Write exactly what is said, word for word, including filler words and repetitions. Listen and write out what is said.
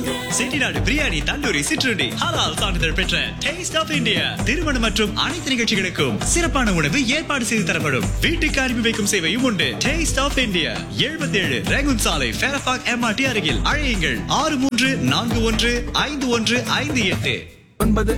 செட்டிநாடு பிரியாணி, தந்தூரி, சிற்றுண்டி, ஹலால் சான்றிதழ் பெற்ற டேஸ்ட் ஆஃப் இந்தியா. திருமணம் மற்றும் அனைத்து நிகழ்ச்சிகளுக்கும் சிறப்பான உணவு ஏற்பாடு செய்து தரப்படும். வீட்டுக்கு அனுப்பி வைக்கும் சேவையும் உண்டு. டேஸ்ட் ஆஃப் இந்தியா, எழுபத்தி ஏழு ரேகுன் சாலை, ஃபேரபாக் எம்ஆர்டி அருகில். அழையுங்கள் ஆறு மூன்று நான்கு ஒன்று ஐந்து ஒன்று ஐந்து எட்டு ஒன்பது